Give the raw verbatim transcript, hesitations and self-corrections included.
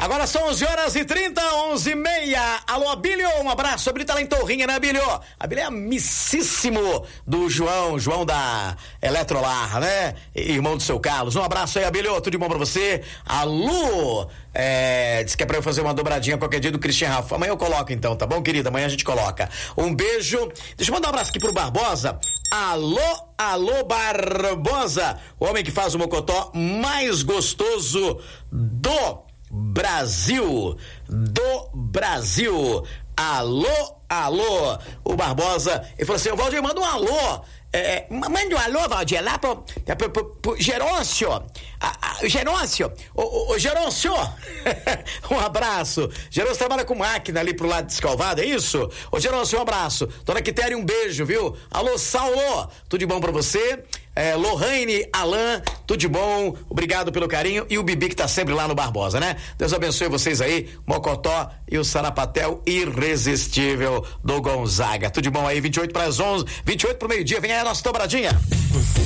Agora são onze horas e trinta, onze e meia. Alô, Abílio, um abraço. Abílio tá lá em Torrinha, né, Abílio? Abílio é amicíssimo do João, João da Eletrolar, né? Irmão do seu Carlos. Um abraço aí, Abílio, tudo de bom pra você. Alô, é, diz que é pra eu fazer uma dobradinha qualquer dia do Christian Rafa. Amanhã eu coloco então, tá bom, querida? Amanhã a gente coloca. Um beijo. Deixa eu mandar um abraço aqui pro Barbosa. Alô, alô, Barbosa, o homem que faz o mocotó mais gostoso do Brasil, do Brasil. Alô, alô, o Barbosa, ele falou assim, o Valdir, manda um alô, é, manda um alô, Valdir, lá pro, pro, pro, pro Gerôncio, a, a, Gerôncio, o, o, o Gerôncio, um abraço. Gerôncio trabalha com máquina ali pro lado de Escalvado, é isso? Ô Gerôncio, um abraço. Dona Quitéria, um beijo, viu? Alô, Saulo, tudo de bom pra você? É, Lohane, Alain, tudo de bom, obrigado pelo carinho, e o Bibi que tá sempre lá no Barbosa, né? Deus abençoe vocês aí, Mocotó e o Sarapatel irresistível do Gonzaga. Tudo de bom aí, vinte e oito para as onze, vinte e oito pro meio-dia, vem aí a nossa dobradinha.